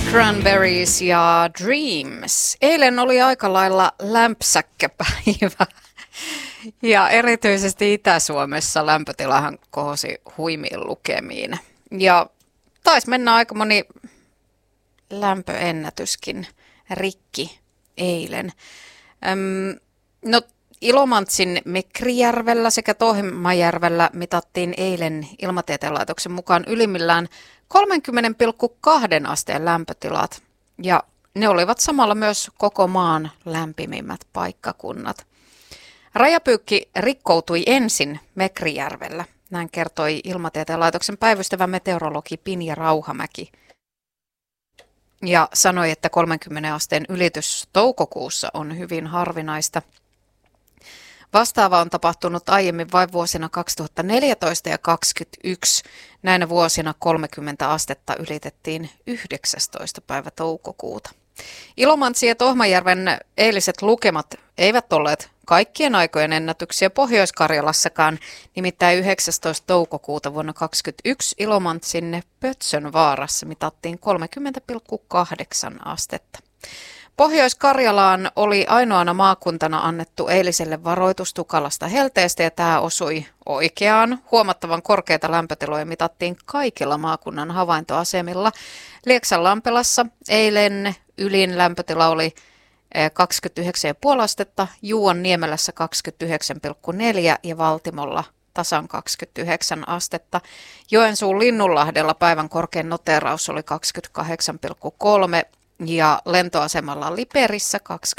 Cranberries ja Dreams. Eilen oli aika lailla lämpsäkkä päivä ja erityisesti Itä-Suomessa lämpötilahan kohosi huimiin lukemiin. Ja taisi mennä aika moni lämpöennätyskin rikki eilen. No, Ilomantsin Mekrijärvellä sekä Tohmajärvellä mitattiin eilen Ilmatieteen laitoksen mukaan ylimmillään 30,2 asteen lämpötilat, ja ne olivat samalla myös koko maan lämpimimmät paikkakunnat. Rajapyykki rikkoutui ensin Mekrijärvellä, näin kertoi Ilmatieteen laitoksen päivystävä meteorologi Pinja Rauhamäki. Ja sanoi, että 30 asteen ylitys toukokuussa on hyvin harvinaista. Vastaava on tapahtunut aiemmin vain vuosina 2014 ja 2021. Näinä vuosina 30 astetta ylitettiin 19. päivä toukokuuta. Ilomantsin ja Tohmajärven eiliset lukemat eivät olleet kaikkien aikojen ennätyksiä Pohjois-Karjalassakaan, nimittäin 19. toukokuuta vuonna 2021 Ilomantsin Pötsönvaarassa mitattiin 30,8 astetta. Pohjois-Karjalaan oli ainoana maakuntana annettu eiliselle varoitus tukalasta helteestä, ja tämä osui oikeaan. Huomattavan korkeita lämpötiloja mitattiin kaikilla maakunnan havaintoasemilla. Lieksanlampelassa eilen ylin lämpötila oli 29,5 astetta, Juuanniemelässä 29,4 ja Valtimolla tasan 29 astetta. Joensuun Linnunlahdella päivän korkein noteraus oli 28,3 ja lentoasemalla Liperissä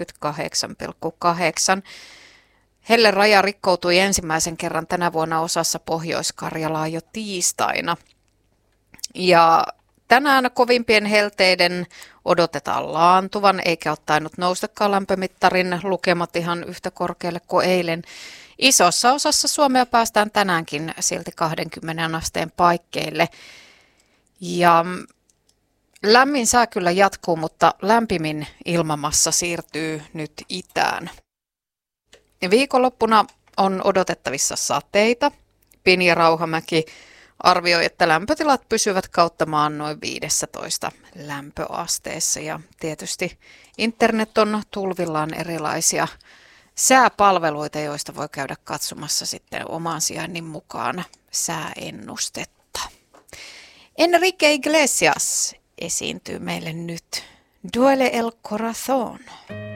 28,8. Helleraja rikkoutui ensimmäisen kerran tänä vuonna osassa Pohjois-Karjalaa jo tiistaina. Ja tänään kovimpien helteiden odotetaan laantuvan, eikä ole tainnut noustakaan lämpömittarin lukemat ihan yhtä korkealle kuin eilen. Isossa osassa Suomea päästään tänäänkin silti 20 asteen paikkeille. Ja lämmin sää kyllä jatkuu, mutta lämpimin ilmamassa siirtyy nyt itään. Viikonloppuna on odotettavissa sateita. Pinja Rauhamäki arvioi, että lämpötilat pysyvät kautta maan noin 15 lämpöasteessa. Ja tietysti internet on tulvillaan erilaisia sääpalveluita, joista voi käydä katsomassa sitten oman sijainnin mukaan sääennustetta. Enrique Iglesias esiintyy meille nyt Duele el Corazón.